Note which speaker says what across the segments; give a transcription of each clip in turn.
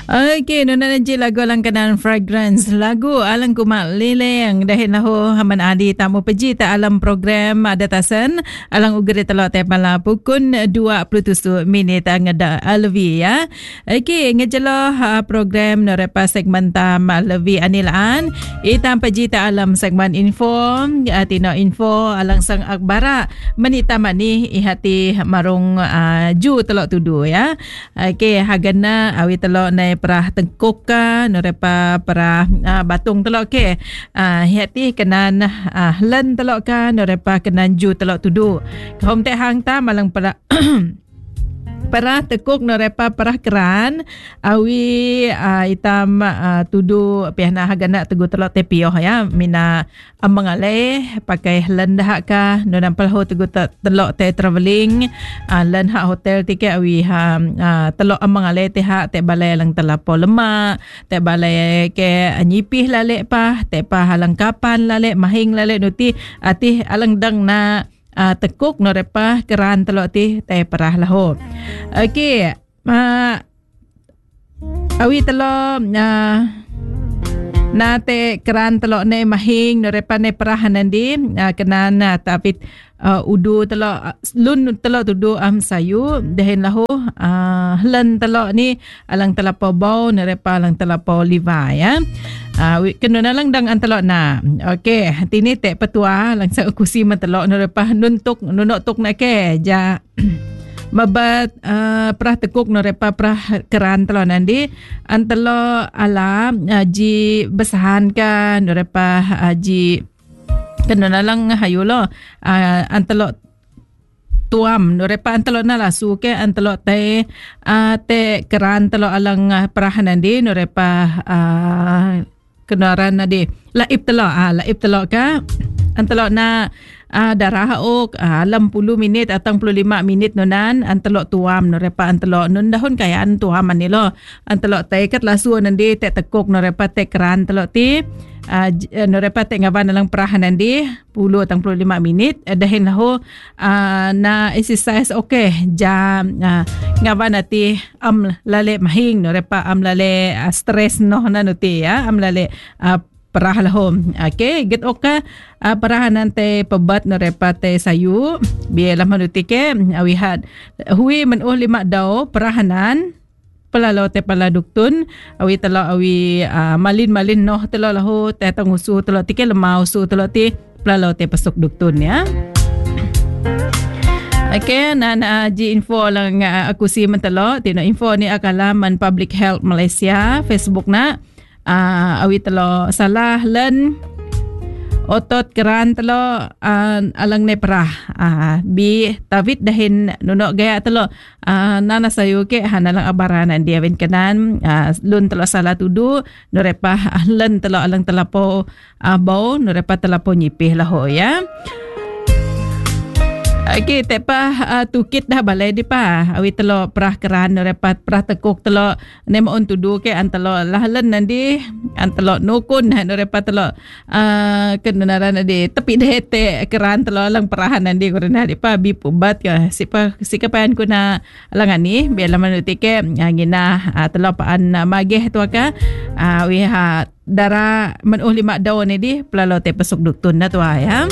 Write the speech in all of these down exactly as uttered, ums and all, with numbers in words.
Speaker 1: Okay, nuna je lagu langkanan Fragrance. Lagu alang kumak leleng dahin lahu haman adi tamu peji ta alam program adatasan alang ugri telok tepala pukun dua puluh tujuh minit ngada alvi ya. Okay, ngejelo uh, program norepa segmen tam alvi anilaan. Itam peji ta alam segmen info atino info alang sang akbara menita mani ihati marung uh, ju telok tudu ya. Okay, hagana awi telok na perah tengkuk ka norepa perah uh, batung telok ke uh, hati kenan uh, len telok ka norepa kenan ju telok tudu hom te hang ta malang perah perah tekuk norepa perah keran awi uh, itam uh, tudu pihna hagana tegu telok te pioh ya mina amangale pakai lendah ka nonampal ho tegu telok te travelling uh, len hak hotel tiket awi ha uh, telok amangale te hak te balai lang telapo lemak te balai ke nyipih lalek pa te pa halang kapan lalek mahing lalek nuti atih alang dang na Uh, tekuk norepa keran telok ti te perah lahu. Okey, uh, awi telok uh, na te keran telok ne mahing norepa ne perah nandi uh, kenan uh, tapi uh, udu telok uh, lun telok tudu am sayu dehen lahu uh, len telok ni alang telapo bau norepa alang telapo liva ya. Ah, uh, kena lang dang antelok na. Okey, tini tek petua langsung kursi mentelok norepa nuntuk nunok tuk nak ke ja mabat uh, perah tekuk norepa perah keran telok nandi antelok ala uh, ji besahan ka norepa uh, ji kena lang hayulo uh, antelok tuam norepa antelok na lasu ke antelok te uh, te keran telok alang uh, perah nandi norepa uh, kenaran nadi laib telok ah laib telok ka antelok na ah, darah ok ah, enam puluh minit atau enam puluh lima minit nonan antelok tuam norepa antelok nun dahun kayaan tuam ani lo antelok taikat lasu nandi tek tekuk norepa tek keran telok ti ah, norepa tek ngawan dalam perahan nandi sepuluh atau enam puluh lima minit dahin lahu ah, na exercise okey jam ah, ngawan nanti am lale mahing norepa am lale ah, stress noh na nuti ya am lale ah, perah lahom. Okay, get oka uh, perahan nanti pebat norepa te sayu biarlah manuti ke awihat hui menuh lima dau perahanan pelalo te pala duktun awi telo awi uh, malin-malin noh telo lahu te tangusu telo tike lemau su telo ti pelalo te pasuk duktun ya. Okay, nan uh, ji info lang uh, aku si mentelo tino info ni akalaman Public Health Malaysia Facebook na uh, awi telo salah len otot keran telo uh, alang ne perah uh, bi tavit dahin nunok gaya telo uh, nana sayu ke hanalang abaranan dia wen kenan uh, lun telo salah tudu norepa uh, len telo alang telapo uh, bau norepa telapo nyipih laho ya. Okey, tepa uh, tukit dah balai di pa. Awi telo perah keran repat perah tekuk telo nemo on tudu ke antelo lahlen nandi antelo nukun no repat telo uh, kenaran nadi tepi dete keran telo lang perahan nandi kurna di pa bi pubat ka sipa sikapan ko na langan ni biar laman ke ngina uh, telo paan uh, mageh tu ka uh, wi ha dara menuh lima daun ni di pelalo te pesuk duktun na tu ya.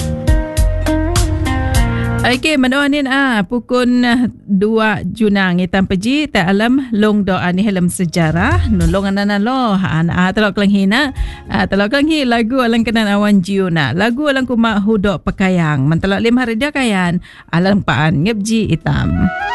Speaker 1: Okey, menawanin ah pukun dua Junang itam peji ta alam long doa ni helm sejarah nulung anan lo ana telok kelanghina telok kelanghi lagu alang kenan awan jiuna lagu alang kuma hudok pakayang mentelok lim hari dia kayan alang paan ngepji itam.